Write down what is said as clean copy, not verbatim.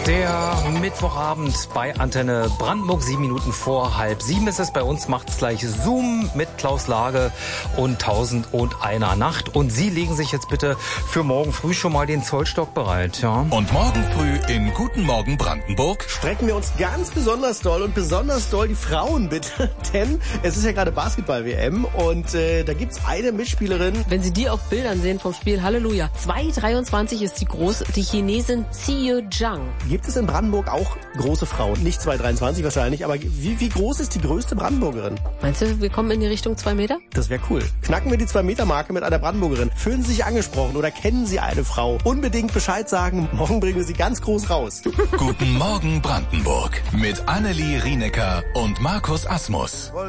Der Mittwochabend bei Antenne Brandenburg, 7 Minuten vor 6:30 ist es. Bei uns macht's gleich Zoom mit Klaus Lage und 1001 Nacht. Und Sie legen sich jetzt bitte für morgen früh schon mal den Zollstock bereit, ja? Und morgen früh in Guten Morgen Brandenburg strecken wir uns ganz besonders doll und besonders doll die Frauen bitte. Denn es ist ja gerade Basketball-WM und da gibt's eine Mitspielerin. Wenn Sie die auf Bildern sehen vom Spiel, Halleluja. 2,23 ist die groß, die Chinesin Xiyu Zhang. Gibt es in Brandenburg auch große Frauen? Nicht 2,23 wahrscheinlich, aber wie groß ist die größte Brandenburgerin? Meinst du, wir kommen in die Richtung 2 Meter? Das wäre cool. Knacken wir die 2-Meter-Marke mit einer Brandenburgerin. Fühlen Sie sich angesprochen oder kennen Sie eine Frau? Unbedingt Bescheid sagen. Morgen bringen wir sie ganz groß raus. Guten Morgen Brandenburg mit Annelie Rienecker und Markus Asmus.